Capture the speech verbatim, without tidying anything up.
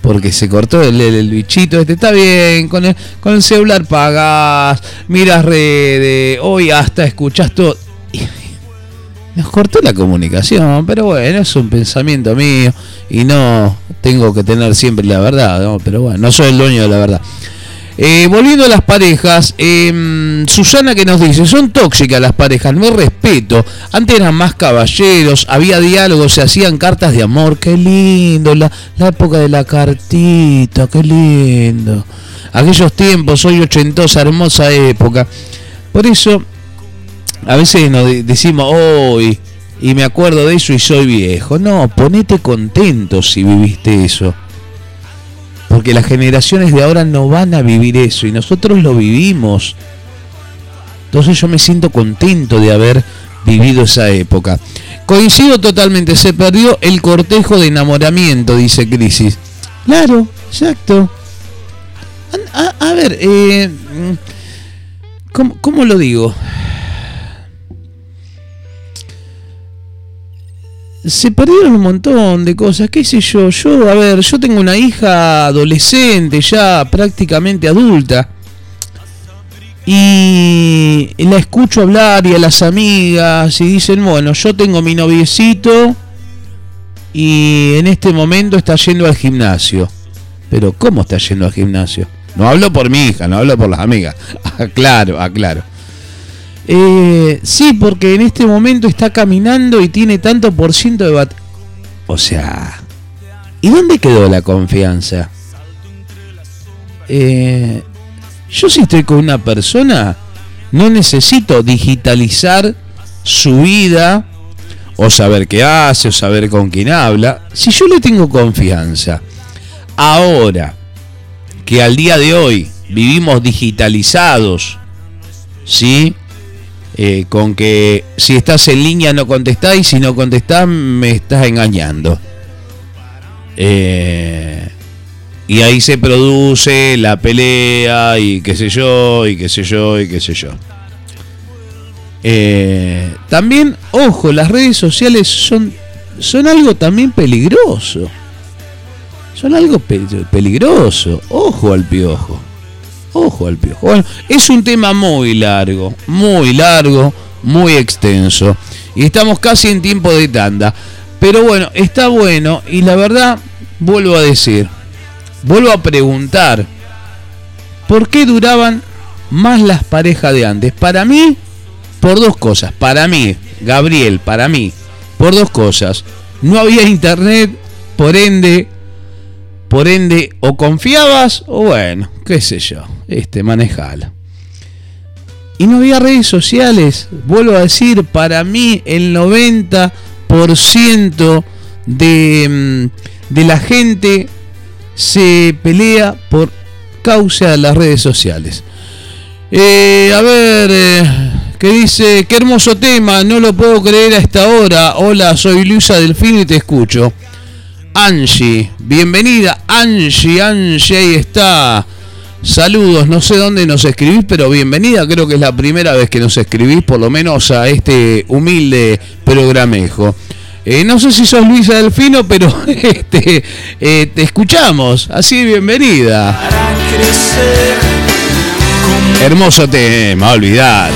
porque se cortó el, el, el bichito este. Está bien, con el, con el celular pagás, miras redes, hoy hasta escuchás todo. Y nos cortó la comunicación, pero bueno, es un pensamiento mío y no tengo que tener siempre la verdad, ¿no? Pero bueno, no soy el dueño de la verdad. Eh, volviendo a las parejas, eh, Susana que nos dice, son tóxicas las parejas, no hay respeto, antes eran más caballeros, había diálogos, se hacían cartas de amor, qué lindo, la, la época de la cartita, qué lindo, aquellos tiempos, soy ochentosa, hermosa época. Por eso, a veces nos decimos, hoy, oh, y me acuerdo de eso y soy viejo. No, ponete contento si viviste eso. Porque las generaciones de ahora no van a vivir eso y nosotros lo vivimos. Entonces yo me siento contento de haber vivido esa época. Coincido totalmente, se perdió el cortejo de enamoramiento, dice Crisis. Claro, exacto. A, a, a ver, eh, ¿cómo, ¿cómo lo digo? Se perdieron un montón de cosas, qué sé yo, yo, a ver, yo tengo una hija adolescente, ya prácticamente adulta, y la escucho hablar y a las amigas, y dicen, bueno, yo tengo mi noviecito, y en este momento está yendo al gimnasio. Pero, ¿cómo está yendo al gimnasio? No hablo por mi hija, no hablo por las amigas, aclaro, aclaro. Eh, sí, porque en este momento está caminando y tiene tanto por ciento de bat... O sea, ¿y dónde quedó la confianza? Eh, yo si estoy con una persona, no necesito digitalizar su vida, o saber qué hace, o saber con quién habla, si yo le tengo confianza. Ahora, que al día de hoy vivimos digitalizados, ¿sí? Eh, con que si estás en línea no contestás y si no contestás me estás engañando. Eh, y ahí se produce la pelea y qué sé yo, y qué sé yo, y qué sé yo. Eh, también, ojo, las redes sociales son, son algo también peligroso. Son algo pe- peligroso. Ojo al piojo. Ojo al piojo. Bueno, es un tema muy largo, muy largo, muy extenso. Y estamos casi en tiempo de tanda. Pero bueno, está bueno. Y la verdad, vuelvo a decir, vuelvo a preguntar, ¿por qué duraban más las parejas de antes? Para mí, por dos cosas. Para mí, Gabriel, para mí, por dos cosas. No había internet, por ende... Por ende, o confiabas, o bueno, qué sé yo, este, manejalo. Y no había redes sociales, vuelvo a decir, para mí el noventa por ciento de, de la gente se pelea por causa de las redes sociales. Eh, a ver, eh, que dice, qué hermoso tema, no lo puedo creer a esta hora. Hola, soy Luisa Delfino y te escucho. Angie, bienvenida Angie, Angie, ahí está. Saludos, no sé dónde nos escribís, pero bienvenida, creo que es la primera vez que nos escribís, por lo menos a este humilde programejo. Eh, no sé si sos Luisa Delfino, pero este, eh, te escuchamos, así bienvenida. Hermoso tema, olvidate.